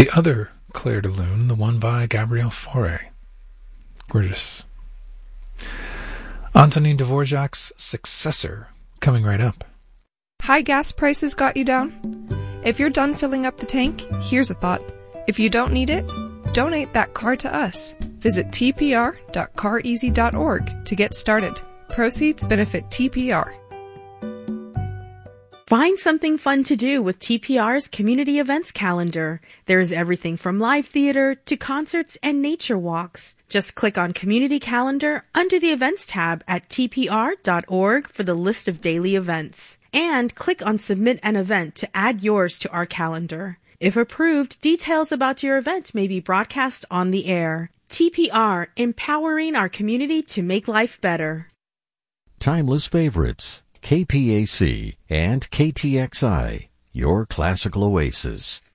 the other Clair de Lune, the one by Gabrielle Fauré. Gorgeous. Antonin Dvorak's Successor, coming right up. High gas prices got you down? If you're done filling up the tank, here's a thought. If you don't need it, donate that car to us. Visit tpr.careasy.org to get started. Proceeds benefit TPR. Find something fun to do with TPR's community events calendar. There is everything from live theater to concerts and nature walks. Just click on Community Calendar under the Events tab at tpr.org for the list of daily events. And click on Submit an Event to add yours to our calendar. If approved, details about your event may be broadcast on the air. TPR, empowering our community to make life better. Timeless Favorites, KPAC and KTXI, your classical oasis.